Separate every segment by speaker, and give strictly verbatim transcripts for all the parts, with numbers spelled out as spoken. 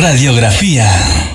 Speaker 1: Radiografía.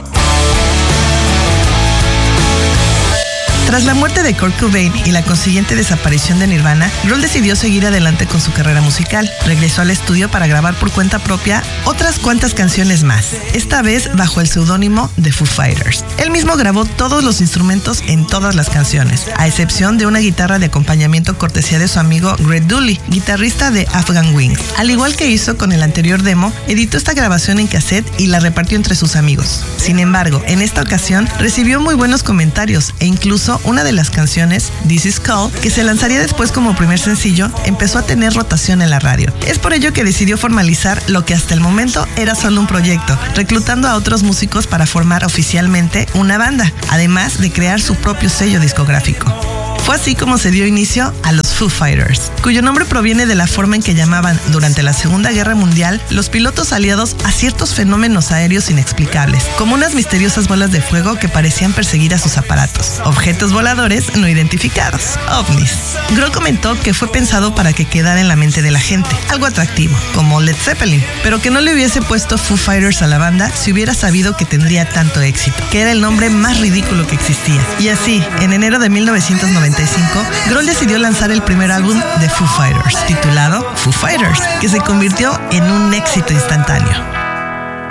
Speaker 2: Tras la muerte de Kurt Cobain y la consiguiente desaparición de Nirvana, Grohl decidió seguir adelante con su carrera musical. Regresó al estudio para grabar por cuenta propia otras cuantas canciones más, esta vez bajo el seudónimo de Foo Fighters. Él mismo grabó todos los instrumentos en todas las canciones, a excepción de una guitarra de acompañamiento cortesía de su amigo Greg Dulli, guitarrista de Afghan Wings. Al igual que hizo con el anterior demo, editó esta grabación en cassette y la repartió entre sus amigos. Sin embargo, en esta ocasión recibió muy buenos comentarios e incluso una de las canciones, This Is Call, que se lanzaría después como primer sencillo, empezó a tener rotación en la radio. Es por ello que decidió formalizar lo que hasta el momento era solo un proyecto, reclutando a otros músicos para formar oficialmente una banda, además de crear su propio sello discográfico. Fue así como se dio inicio a los Foo Fighters, cuyo nombre proviene de la forma en que llamaban durante la Segunda Guerra Mundial los pilotos aliados a ciertos fenómenos aéreos inexplicables, como unas misteriosas bolas de fuego que parecían perseguir a sus aparatos, objetos voladores no identificados, ovnis. Grohl comentó que fue pensado para que quedara en la mente de la gente, algo atractivo, como Led Zeppelin, pero que no le hubiese puesto Foo Fighters a la banda si hubiera sabido que tendría tanto éxito, que era el nombre más ridículo que existía. Y así, en enero de mil novecientos noventa y cinco, Grohl decidió lanzar el primer álbum de Foo Fighters, titulado Foo Fighters, que se convirtió en un éxito instantáneo.